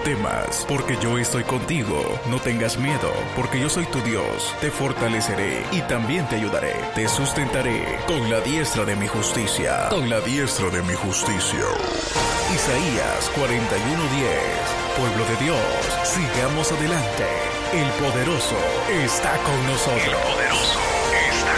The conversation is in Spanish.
temas, porque yo estoy contigo. No tengas miedo, porque yo soy tu Dios. Te fortaleceré y también te ayudaré. Te sustentaré con la diestra de mi justicia. Con la diestra de mi justicia. Isaías 41:10. Pueblo de Dios, sigamos adelante. El poderoso está con nosotros. El poderoso está